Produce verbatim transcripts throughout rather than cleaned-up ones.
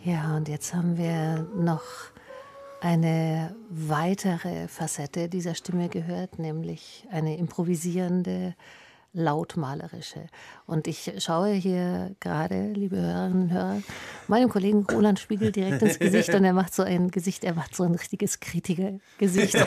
Ja, und jetzt haben wir noch eine weitere Facette dieser Stimme gehört, nämlich eine improvisierende, lautmalerische. Und ich schaue hier gerade, liebe Hörerinnen und Hörer, meinem Kollegen Roland Spiegel direkt ins Gesicht und er macht so ein Gesicht, er macht so ein richtiges Kritikergesicht.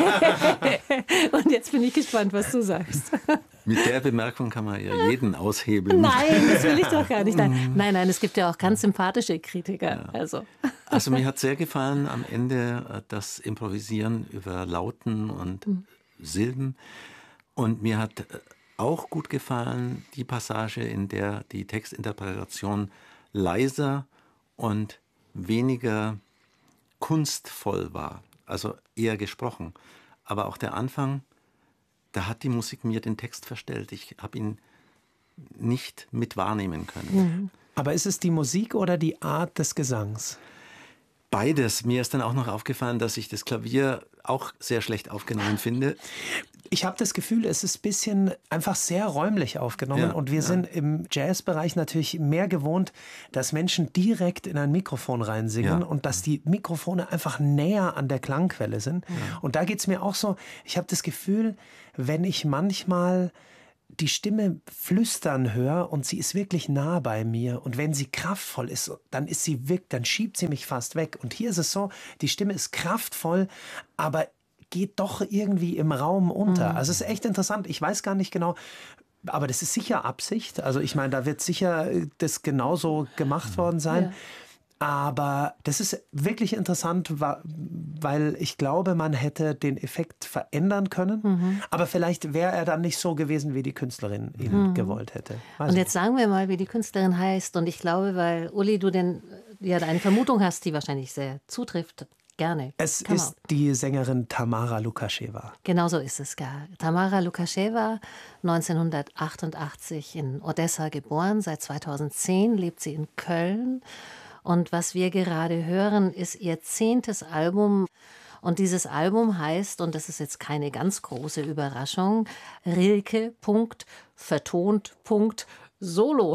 Und jetzt bin ich gespannt, was du sagst. Mit der Bemerkung kann man ja jeden aushebeln. Nein, das will ich doch gar nicht. Nein, nein, nein, es gibt ja auch ganz sympathische Kritiker. Ja. Also. also mir hat sehr gefallen am Ende das Improvisieren über Lauten und mhm. Silben. Und mir hat auch gut gefallen die Passage, in der die Textinterpretation leiser und weniger kunstvoll war, also eher gesprochen. Aber auch der Anfang, da hat die Musik mir den Text verstellt. Ich habe ihn nicht mit wahrnehmen können. Mhm. Aber ist es die Musik oder die Art des Gesangs? Beides. Mir ist dann auch noch aufgefallen, dass ich das Klavier auch sehr schlecht aufgenommen finde. Ich habe das Gefühl, es ist ein bisschen einfach sehr räumlich aufgenommen. Ja, und wir ja. sind im Jazzbereich natürlich mehr gewohnt, dass Menschen direkt in ein Mikrofon reinsingen ja. und dass die Mikrofone einfach näher an der Klangquelle sind. Ja. Und da geht es mir auch so, ich habe das Gefühl, wenn ich manchmal die Stimme flüstern höre und sie ist wirklich nah bei mir und wenn sie kraftvoll ist, dann ist sie weg, dann schiebt sie mich fast weg. Und hier ist es so, die Stimme ist kraftvoll, aber geht doch irgendwie im Raum unter. Mhm. Also es ist echt interessant. Ich weiß gar nicht genau, aber das ist sicher Absicht. Also ich meine, da wird sicher das genauso gemacht worden sein. Ja. Aber das ist wirklich interessant, weil ich glaube, man hätte den Effekt verändern können. Mhm. Aber vielleicht wäre er dann nicht so gewesen, wie die Künstlerin ihn mhm. gewollt hätte. Weiß und jetzt nicht. Sagen wir mal, wie die Künstlerin heißt. Und ich glaube, weil, Uli, du denn, ja, eine Vermutung hast, die wahrscheinlich sehr zutrifft. Gerne. Es Come ist out. Die Sängerin Tamara Lukascheva. Genau so ist es gar. Tamara Lukascheva, neunzehnhundertachtundachtzig in Odessa geboren. Seit zweitausendzehn lebt sie in Köln. Und was wir gerade hören, ist ihr zehntes Album. Und dieses Album heißt, und das ist jetzt keine ganz große Überraschung, Rilke. Vertont. Solo.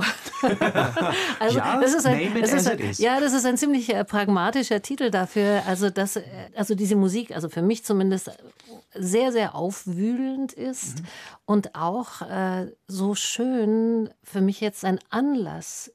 also ja, das ist ein, name it das ist as ein, it is. ja, das ist ein ziemlich äh, pragmatischer Titel dafür. Also dass, also diese Musik, also für mich zumindest sehr, sehr aufwühlend ist mhm. und auch äh, so schön für mich jetzt ein Anlass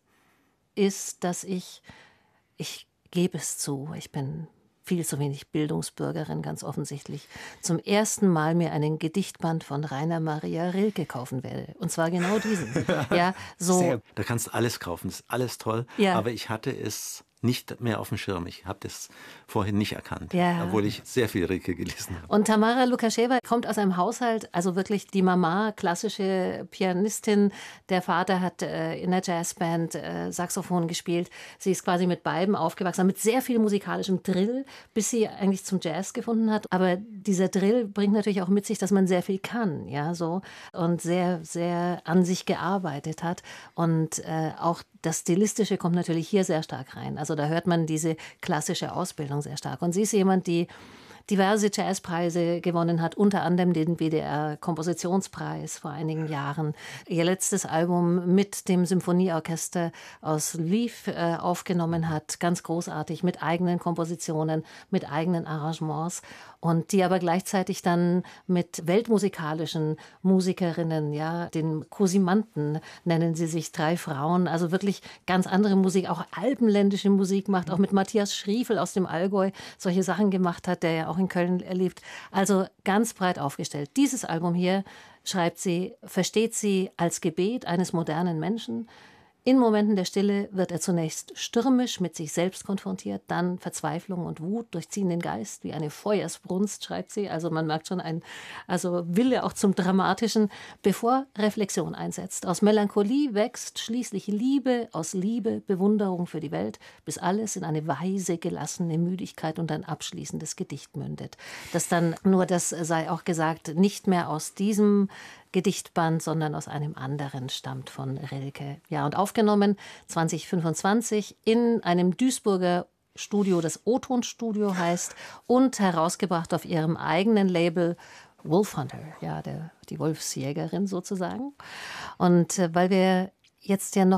ist, dass ich, ich gebe es zu, ich bin viel zu wenig Bildungsbürgerin, ganz offensichtlich, zum ersten Mal mir einen Gedichtband von Rainer Maria Rilke kaufen werde. Und zwar genau diesen. Ja, so. Sehr, da kannst du alles kaufen, das ist alles toll. Ja. Aber ich hatte es nicht mehr auf dem Schirm. Ich habe das vorhin nicht erkannt, ja. obwohl ich sehr viel Rilke gelesen habe. Und Tamara Lukascheva kommt aus einem Haushalt, also wirklich die Mama, klassische Pianistin. Der Vater hat äh, in der Jazzband äh, Saxophon gespielt. Sie ist quasi mit beiden aufgewachsen, mit sehr viel musikalischem Drill, bis sie eigentlich zum Jazz gefunden hat. Aber dieser Drill bringt natürlich auch mit sich, dass man sehr viel kann, ja, so, und sehr, sehr an sich gearbeitet hat. Und äh, auch das Stilistische kommt natürlich hier sehr stark rein. Also da hört man diese klassische Ausbildung sehr stark. Und sie ist jemand, die diverse Jazzpreise gewonnen hat, unter anderem den W D R-Kompositionspreis vor einigen Jahren. Ihr letztes Album mit dem Symphonieorchester aus Lviv äh, aufgenommen hat, ganz großartig, mit eigenen Kompositionen, mit eigenen Arrangements. Und die aber gleichzeitig dann mit weltmusikalischen Musikerinnen, ja, den Cosimanten nennen sie sich, drei Frauen, also wirklich ganz andere Musik, auch alpenländische Musik macht, auch mit Matthias Schriefel aus dem Allgäu solche Sachen gemacht hat, der ja auch in Köln lebt. Also ganz breit aufgestellt. Dieses Album hier, schreibt sie, versteht sie als Gebet eines modernen Menschen. In Momenten der Stille wird er zunächst stürmisch mit sich selbst konfrontiert, dann Verzweiflung und Wut durchziehen den Geist wie eine Feuersbrunst, schreibt sie. Also man merkt schon ein also Wille auch zum Dramatischen, bevor Reflexion einsetzt. Aus Melancholie wächst schließlich Liebe, aus Liebe Bewunderung für die Welt, bis alles in eine weise, gelassene Müdigkeit und ein abschließendes Gedicht mündet. Das dann, nur das sei auch gesagt, nicht mehr aus diesem Gedichtband, sondern aus einem anderen stammt von Rilke. Ja, und aufgenommen zwanzig fünfundzwanzig in einem Duisburger Studio, das O-Ton-Studio heißt, und herausgebracht auf ihrem eigenen Label Wolfhunter, ja, der, die Wolfsjägerin sozusagen. Und äh, weil wir jetzt ja noch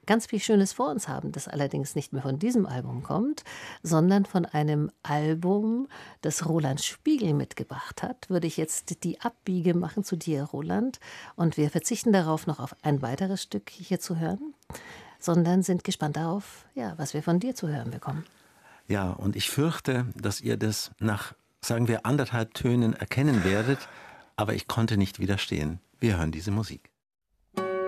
ganz viel Schönes vor uns haben, das allerdings nicht mehr von diesem Album kommt, sondern von einem Album, das Roland Spiegel mitgebracht hat, würde ich jetzt die Abbiege machen zu dir, Roland. Und wir verzichten darauf, noch auf ein weiteres Stück hier zu hören, sondern sind gespannt darauf, ja, was wir von dir zu hören bekommen. Ja, und ich fürchte, dass ihr das nach, sagen wir, anderthalb Tönen erkennen werdet, aber ich konnte nicht widerstehen. Wir hören diese Musik.